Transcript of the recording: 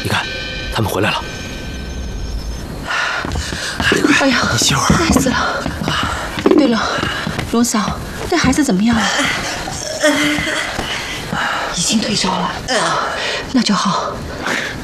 你看，他们回来了。 哎呀， 你歇会儿。 累死了。对了，荣嫂，这孩子怎么样了？已经退烧了。那就好。